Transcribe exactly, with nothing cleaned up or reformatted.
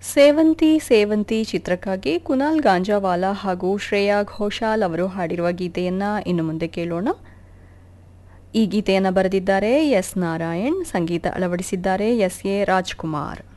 ಸೇವಂತಿ ಸೇವಂತಿ ಚಿತ್ರಕ್ಕಾಗಿ ಕುನಾಲ್ ಗಾಂಜಾವಾಲಾ ಹಾಗೂ ಶ್ರೇಯಾ ಘೋಷಾಲ್ ಅವರು ಹಾಡಿರುವ ಗೀತೆಯನ್ನ ಇನ್ನು ಮುಂದೆ ಕೇಳೋಣ. ಈ ಗೀತೆಯನ್ನು ಬರೆದಿದ್ದಾರೆ ಎಸ್ ನಾರಾಯಣ್, ಸಂಗೀತ ಅಳವಡಿಸಿದ್ದಾರೆ ಎಸ್ ಎ ರಾಜ್ಕುಮಾರ್.